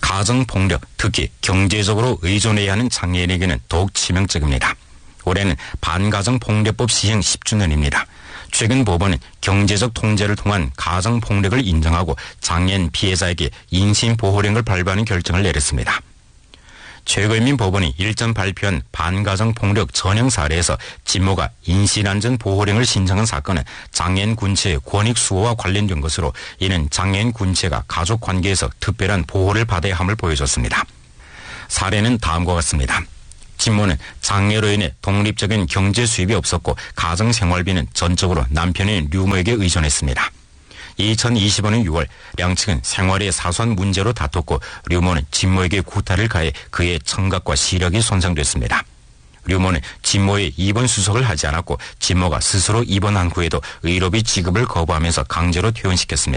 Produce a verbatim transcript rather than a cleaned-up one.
가정폭력, 특히 경제적으로 의존해야 하는 장애인에게는 더욱 치명적입니다. 올해는 반가정폭력법 시행 십 주년입니다. 최근 법원은 경제적 통제를 통한 가정폭력을 인정하고 장애인 피해자에게 인신보호령을 발부하는 결정을 내렸습니다. 최고인민 법원이 일전 발표한 반가정폭력 전형 사례에서 진모가 인신안전보호령을 신청한 사건은 장애인 군체의 권익 수호와 관련된 것으로 이는 장애인 군체가 가족관계에서 특별한 보호를 받아야 함을 보여줬습니다. 사례는 다음과 같습니다. 진모는 장애로 인해 독립적인 경제 수입이 없었고 가정생활비는 전적으로 남편인 류모에게 의존했습니다. 이천이십오 년 유월 양측은 생활의 사소한 문제로 다퉜고 류모는 진모에게 구타를 가해 그의 청각과 시력이 손상됐습니다. 류모는 진모의 입원 수속을 하지 않았고 진모가 스스로 입원한 후에도 의료비 지급을 거부하면서 강제로 퇴원시켰습니다.